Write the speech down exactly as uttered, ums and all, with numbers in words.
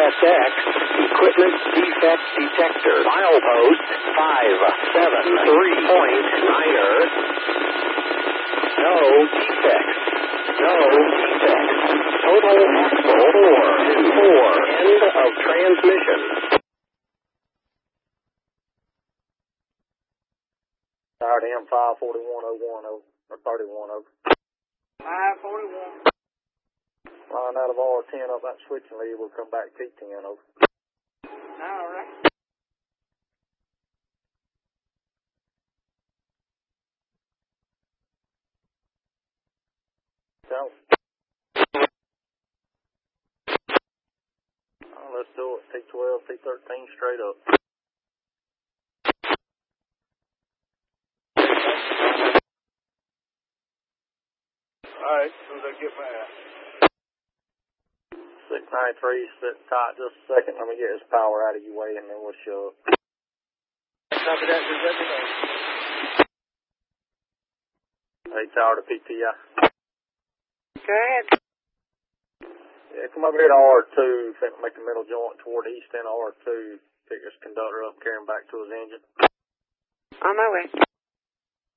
S X, equipment defect detector, milepost five seven three point niner. No defects. No defects. Total axle four two four. End of transmission. Tired M five forty-one oh one oh or thirty-one oh. five forty-one. Line out of R ten up that switching lead, we'll come back T ten over. All right. So, oh, let's do it. T twelve, T thirteen straight up. Alright, as soon as I get back. six ninety-three, sit tight just a second. Let me get his power out of your way and then we'll shove. Copy that, just let me know. Hey, tower to P T I. Go ahead. Yeah, come over here to R two, make the middle joint toward the east end of R two. Pick this conductor up, carry him back to his engine. On my way.